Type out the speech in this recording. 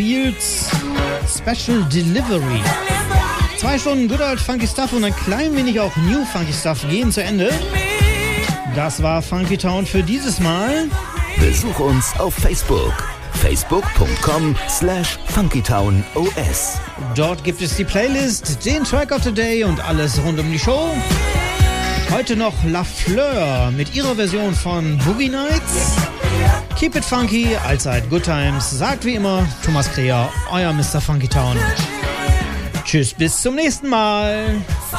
Fields Special Delivery. 2 Stunden Good Old Funky Stuff und ein klein wenig auch New Funky Stuff gehen zu Ende. Das war Funky Town für dieses Mal. Besuch uns auf Facebook. facebook.com/funkytownos. Dort gibt es die Playlist, den Track of the Day und alles rund um die Show. Heute noch La Fleur mit ihrer Version von Boogie Nights. Keep it funky, allzeit good times. Sagt wie immer Thomas Kreher, euer Mr. Funky Town. Tschüss, bis zum nächsten Mal.